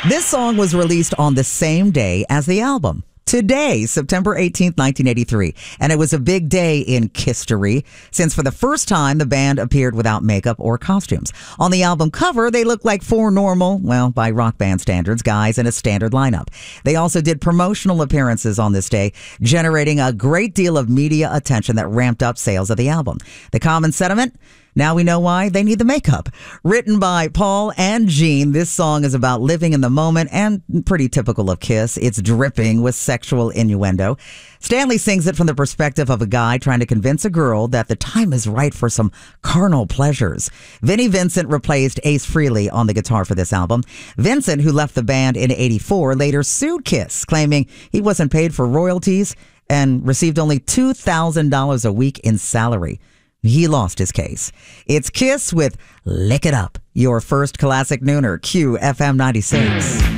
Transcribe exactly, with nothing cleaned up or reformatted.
This song was released on the same day as the album. Today, September eighteenth, nineteen eighty-three. And it was a big day in history, since for the first time the band appeared without makeup or costumes. On the album cover, they looked like four normal, well, by rock band standards, guys in a standard lineup. They also did promotional appearances on this day, generating a great deal of media attention that ramped up sales of the album. The common sentiment? Now we know why they need the makeup. Written by Paul and Gene, this song is about living in the moment and pretty typical of Kiss. It's dripping with sexual innuendo. Stanley sings it from the perspective of a guy trying to convince a girl that the time is right for some carnal pleasures. Vinnie Vincent replaced Ace Frehley on the guitar for this album. Vincent, who left the band in eighty-four, later sued Kiss, claiming he wasn't paid for royalties and received only two thousand dollars a week in salary. He lost his case. It's Kiss with Lick It Up, your first classic nooner, Q F M ninety-six.